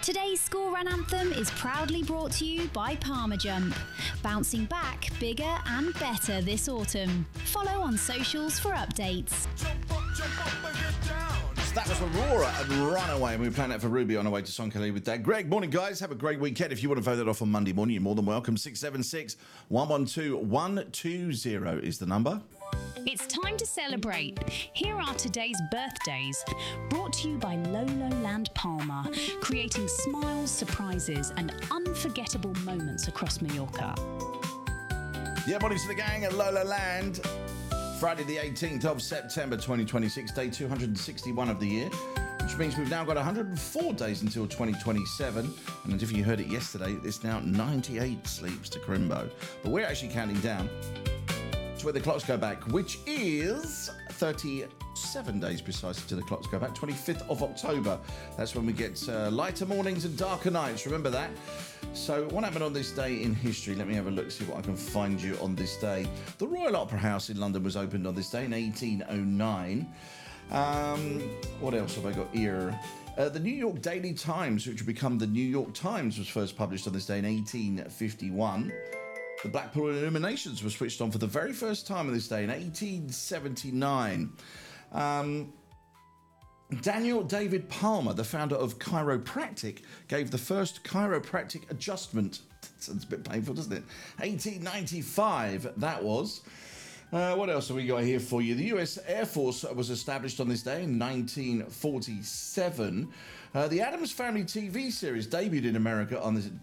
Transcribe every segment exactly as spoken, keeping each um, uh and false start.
Today's school run anthem is proudly brought to you by Parma Jump. Bouncing back bigger and better this autumn. Follow on socials for updates. Jump up, jump up and get down. That was Aurora and Runaway, and we were playing that for Ruby on our way to Son Kelly with Dad. Greg, morning, guys. Have a great weekend. If you want to vote that off on Monday morning, you're more than welcome. six seven six, one one two, one two zero is the number. It's time to celebrate. Here are today's birthdays, brought to you by Lolo Land Palma, creating smiles, surprises, and unforgettable moments across Mallorca. Yeah, morning to the gang at Lola Land. Friday the eighteenth of September twenty twenty-six, day two hundred sixty-one of the year, which means we've now got one hundred four days until twenty twenty-seven. And if you heard it yesterday, it's now ninety-eight sleeps to Crimbo. But we're actually counting down to where the clocks go back, which is thirty-seven days precisely to the clocks go back, twenty-fifth of October. That's when we get uh, lighter mornings and darker nights. Remember that? So what happened on this day in history? Let me have a look, see what I can find you on this day. The Royal Opera House in London was opened on this day in eighteen oh nine. Um, what else have I got here? Uh, the New York Daily Times, which would become the New York Times, was first published on this day in eighteen fifty-one. The Blackpool Illuminations were switched on for the very first time on this day in eighteen seventy-nine. Um... Daniel David Palmer, the founder of Chiropractic, gave the first chiropractic adjustment. That sounds a bit painful, doesn't it? eighteen ninety-five, that was. Uh, what else have we got here for you? The U S Air Force was established on this day in nineteen forty-seven. Uh, the Addams Family T V series debuted in America on this...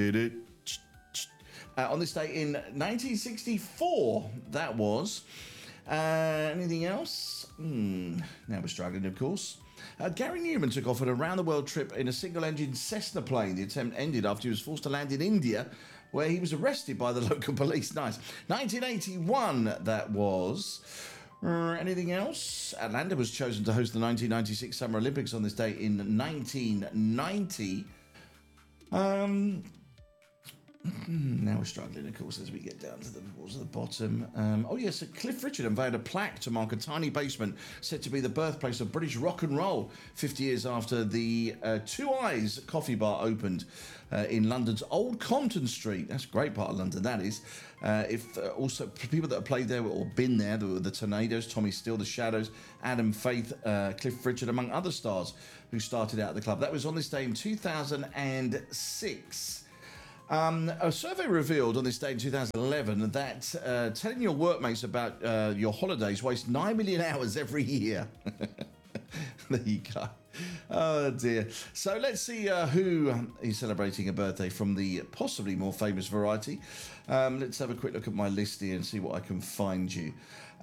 Uh, on this day in nineteen sixty-four, that was. Uh, anything else? Hmm, now we're struggling, of course. Uh, Gary Newman took off on a round-the-world trip in a single-engine Cessna plane. The attempt ended after he was forced to land in India, where he was arrested by the local police. Nice. nineteen eighty-one, that was. Uh, anything else? Atlanta was chosen to host the nineteen ninety-six Summer Olympics on this day in nineteen ninety. Um... Now we're struggling, of course, as we get down to the, towards the bottom. Um, oh, yes, Cliff Richard unveiled a plaque to mark a tiny basement said to be the birthplace of British rock and roll fifty years after the uh, Two Eyes coffee bar opened uh, in London's Old Compton Street. That's a great part of London, that is. Uh, if uh, also people that have played there or been there, the, the Tornadoes, Tommy Steele, the Shadows, Adam Faith, uh, Cliff Richard, among other stars who started out at the club. That was on this day in two thousand six. Um, a survey revealed on this day in two thousand eleven that uh, telling your workmates about uh, your holidays wastes nine million hours every year. There you go. Oh, dear. So let's see uh, who is celebrating a birthday from the possibly more famous variety. Um, let's have a quick look at my list here and see what I can find you.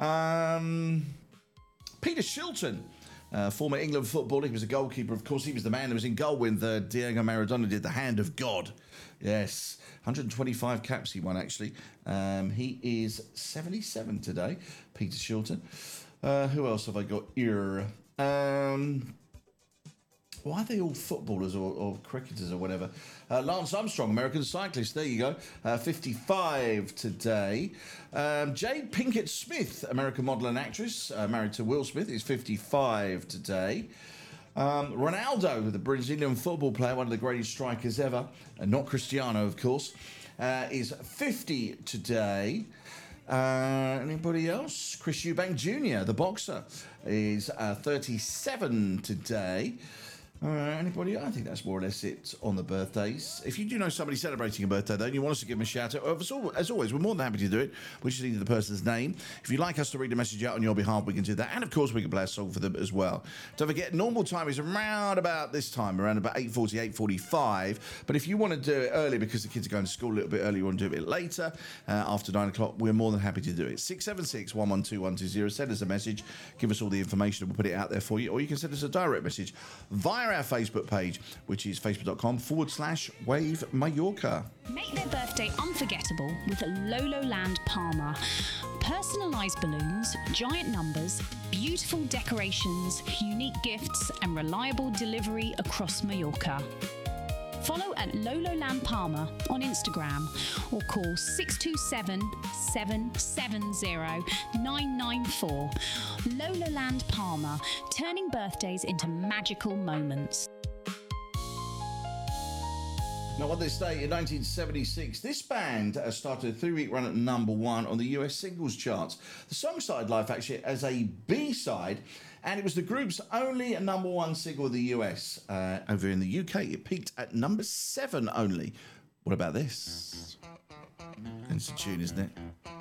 Um, Peter Shilton. Uh, former England footballer, he was a goalkeeper, of course. He was the man who was in goal when the Diego Maradona did the Hand of God. Yes, one hundred twenty-five caps he won, actually. Um, he is seventy-seven today, Peter Shilton. Uh, who else have I got here? Um, why are they all footballers or, or cricketers or whatever? Uh, Lance Armstrong, American cyclist, there you go, uh, fifty-five today. Um, Jade Pinkett Smith, American model and actress, uh, married to Will Smith, is fifty-five today. Um, Ronaldo, the Brazilian football player, one of the greatest strikers ever, and not Cristiano, of course, uh, is fifty today. Uh, anybody else? Chris Eubank Junior, the boxer, is uh, thirty-seven today. Uh, anybody? I think that's more or less it on the birthdays. If you do know somebody celebrating a birthday, though, and you want us to give them a shout out, as always, we're more than happy to do it. We just need the person's name. If you'd like us to read a message out on your behalf, we can do that. And of course, we can play a song for them as well. Don't forget, normal time is around about this time, around about eight forty, eight forty-five. But if you want to do it early because the kids are going to school a little bit early, you want to do it a bit later, uh, after nine o'clock, we're more than happy to do it. six seven six, one one two, one two zero. Send us a message. Give us all the information and we'll put it out there for you. Or you can send us a direct message via our Facebook page, which is facebook.com forward slash Wave Mallorca. Make their birthday unforgettable with Lolo Land Palma. Personalised balloons, giant numbers, beautiful decorations, unique gifts, and reliable delivery across Mallorca. Follow at Lolo Land Palma on Instagram or call six two seven, seven seven zero, nine nine four. Lolo Land Palma, turning birthdays into magical moments. Now, on this day in nineteen seventy-six, this band uh, started a three-week run at number one on the U S singles charts. The song started life actually as a B-side, and it was the group's only number one single in the U S. Uh, over in the U K, it peaked at number seven only. What about this? It's a tune, isn't it?